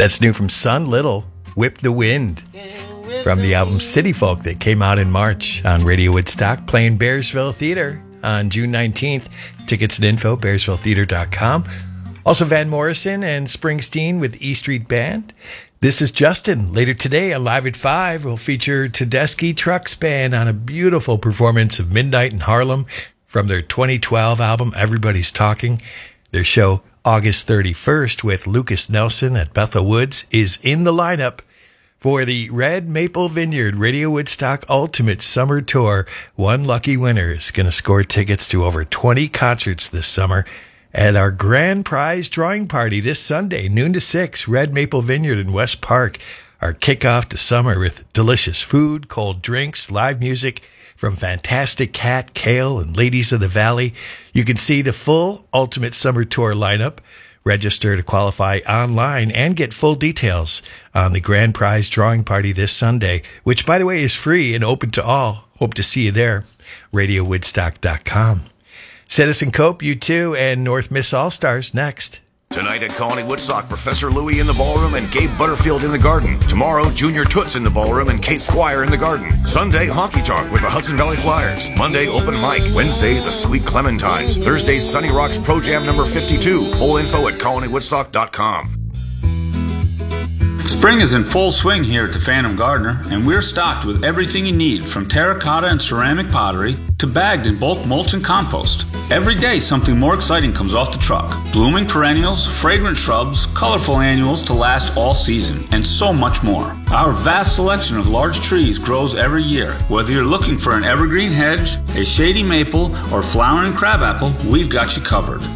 That's new from Sun Little, Whip the Wind, from the album City Folk that came out in March on Radio Woodstock, playing Bearsville Theater on June 19th. Tickets and info, bearsvilletheater.com. Also Van Morrison and Springsteen with E Street Band. This is Justin. Later today, Alive at 5 will feature Tedeschi Trucks Band on a beautiful performance of Midnight in Harlem from their 2012 album, Everybody's Talking. Their show, August 31st, with Lucas Nelson at Bethel Woods, is in the lineup for the Red Maple Vineyard Radio Woodstock Ultimate Summer Tour. One lucky winner is going to score tickets to over 20 concerts this summer at our grand prize drawing party this Sunday, noon to 6, Red Maple Vineyard in West Park. Our kickoff to summer with delicious food, cold drinks, live music from Fantastic Cat, Kale, and Ladies of the Valley. You can see the full Ultimate Summer Tour lineup, register to qualify online, and get full details on the grand prize drawing party this Sunday, which, by the way, is free and open to all. Hope to see you there. RadioWoodstock.com. Citizen Cope, U2, and North Miss All-Stars next. Tonight at Colony Woodstock, Professor Louie in the ballroom and Gabe Butterfield in the garden. Tomorrow, Junior Toots in the ballroom and Kate Squire in the garden. Sunday, Honky Tonk with the Hudson Valley Flyers. Monday, Open Mic. Wednesday, the Sweet Clementines. Thursday, Sunny Rocks Pro Jam number 52. Full info at colonywoodstock.com. Spring is in full swing here at the Phantom Gardener, and we're stocked with everything you need, from terracotta and ceramic pottery to bagged and bulk mulch and compost. Every day something more exciting comes off the truck. Blooming perennials, fragrant shrubs, colorful annuals to last all season, and so much more. Our vast selection of large trees grows every year. Whether you're looking for an evergreen hedge, a shady maple, or flowering crabapple, we've got you covered.